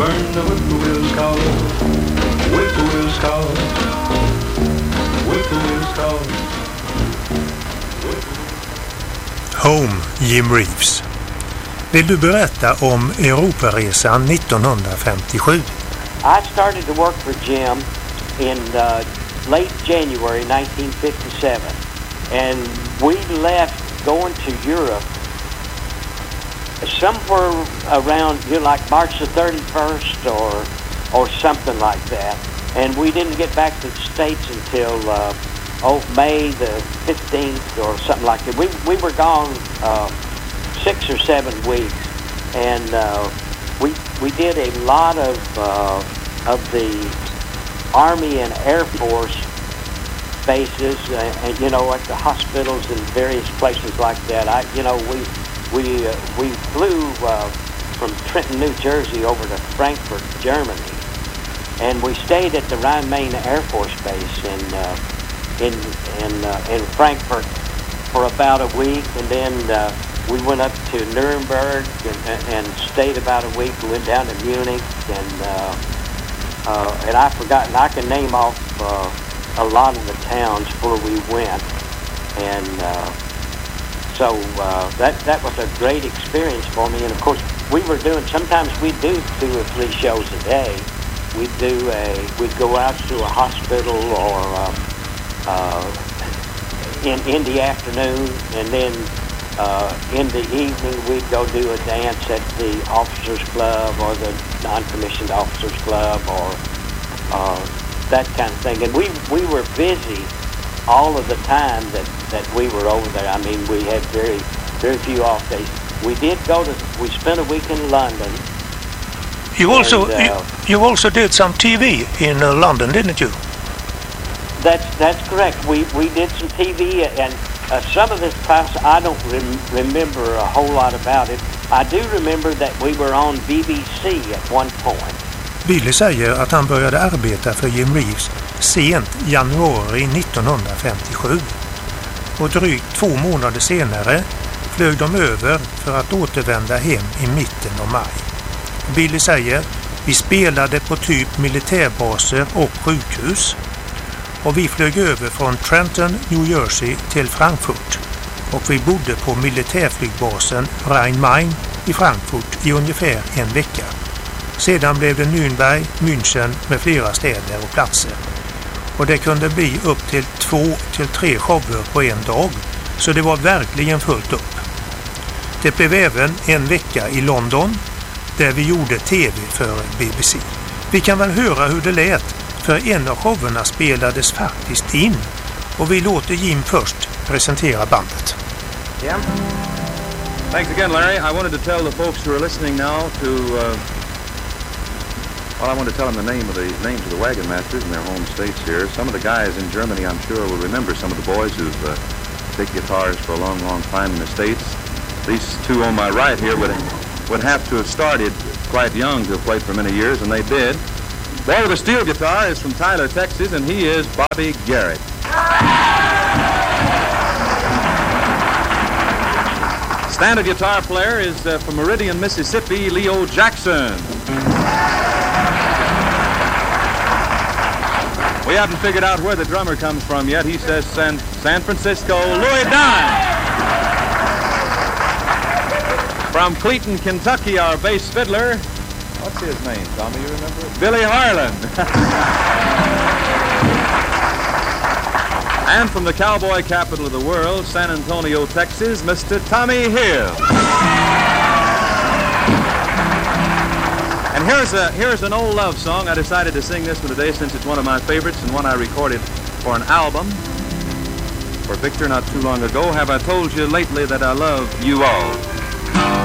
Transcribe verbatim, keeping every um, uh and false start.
burn the whippoorwill's call. Whippoorwill's call. Whippoorwill's call. Home, Jim Reeves. Vill du berätta om Europaresan nittonhundrafemtiosju? I started to work for Jim in uh, late January nineteen fifty-seven, and we left going to Europe somewhere around, you know, like March the thirty-first or or something like that, and we didn't get back to the States until uh, oh May the fifteenth or something like that. We we were gone uh, six or seven weeks, and uh, we we did a lot of uh, of the Army and Air Force bases, uh, and you know, at the hospitals and various places like that. I you know we we uh, we flew uh, from Trenton, New Jersey, over to Frankfurt, Germany, and we stayed at the Rhein-Main Air Force Base in uh, in in uh, in Frankfurt for about a week, and then uh, we went up to Nuremberg and, and stayed about a week. We went down to Munich, and uh, uh, and I've forgotten. I can name off uh, a lot of the towns where we went, and uh, so uh, that that was a great experience for me. And of course, we were doing. Sometimes we do two or three shows a day. We'd do a. We'd go out to a hospital or uh, uh, in in the afternoon, and then. Uh, in the evening, we'd go do a dance at the Officers Club or the Non-Commissioned Officers Club or uh, that kind of thing. And we we were busy all of the time that, that we were over there. I mean, we had very very few off days. We did go to. We spent a week in London. You also and, uh, you, you also did some T V in uh, London, didn't you? That's that's correct. We we did some T V and. Uh, some of this class, I don't rem- remember a whole lot about it. I do remember that we were on B B C at one point. Billy säger att han började arbeta för Jim Reeves sent januari nittonhundrafemtiosju. Och drygt två månader senare flög de över för att återvända hem i mitten av maj. Billy säger, vi spelade på typ militärbaser och sjukhus. Och vi flög över från Trenton, New Jersey till Frankfurt. Och vi bodde på militärflygbasen Rhein-Main i Frankfurt i ungefär en vecka. Sedan blev det Nürnberg, München med flera städer och platser. Och det kunde bli upp till två till tre shower på en dag. Så det var verkligen fullt upp. Det blev även en vecka i London där vi gjorde tv för B B C. Vi kan väl höra hur det lät. För en av showerna spelades faktiskt in. Och vi låter Jim först presentera bandet. Yeah. Thanks again, Larry. I wanted to tell the folks who are listening now to... Uh, well, I wanted to tell them the name of the names of the wagon masters in their home states here. Some of the guys in Germany, I'm sure, will remember some of the boys who've uh, played guitars for a long, long time in the States. These two on my right here would, would have to have started quite young to have played for many years, and they did. The boy with the steel guitar is from Tyler, Texas, and he is Bobby Garrett. Standard guitar player is uh, from Meridian, Mississippi, Leo Jackson. We haven't figured out where the drummer comes from yet. He says San, San Francisco, Louis Dunn. From Cleveland, Kentucky, our bass fiddler. What's his name, Tommy, you remember? Billy Harlan. And from the cowboy capital of the world, San Antonio, Texas, Mister Tommy Hill. And here's a here's an old love song. I decided to sing this one today since it's one of my favorites and one I recorded for an album for Victor not too long ago. Have I told you lately that I love you all?